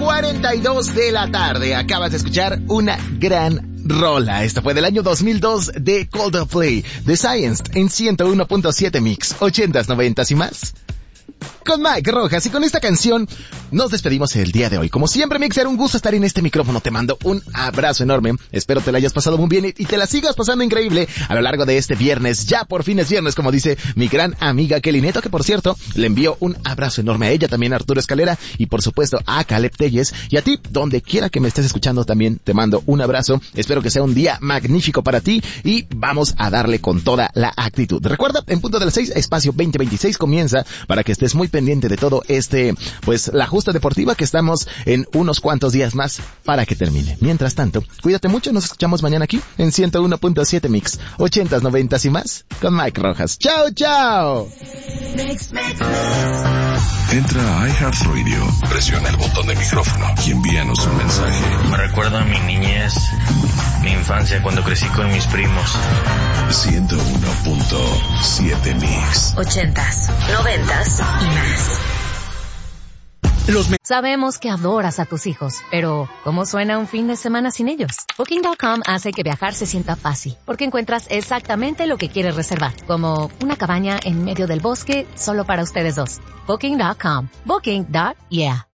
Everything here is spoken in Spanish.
9:42 de la tarde. Acabas de escuchar una gran rola. Esta fue del año 2002 de Coldplay, The Science, en 101.7 Mix, 80s, 90s y más. Con Mike Rojas, y con esta canción nos despedimos el día de hoy. Como siempre, Mixer, un gusto estar en este micrófono. Te mando un abrazo enorme. Espero te la hayas pasado muy bien y te la sigas pasando increíble a lo largo de este viernes. Ya por fin es viernes, como dice mi gran amiga Kelly Neto, que por cierto, le envío un abrazo enorme a ella, también a Arturo Escalera y por supuesto a Caleb Telles. Y a ti, donde quiera que me estés escuchando, también te mando un abrazo. Espero que sea un día magnífico para ti y vamos a darle con toda la actitud. Recuerda, en punto de las 6, espacio 2026 comienza para que estés muy pendiente de todo pues la justa deportiva, que estamos en unos cuantos días más para que termine. Mientras tanto, cuídate mucho, nos escuchamos mañana aquí en 101.7 Mix, 80s, 90s y más, con Mike Rojas. ¡Chao, chao! Entra a iHeartRadio, presiona el botón de micrófono y envíanos un mensaje. Me recuerda a mi niñez, mi infancia cuando crecí con mis primos. 101.7 Mix, 80s, 90s y más. Sabemos que adoras a tus hijos, pero ¿cómo suena un fin de semana sin ellos? Booking.com hace que viajar se sienta fácil, porque encuentras exactamente lo que quieres reservar, como una cabaña en medio del bosque solo para ustedes dos. Booking.com. Booking.yeah.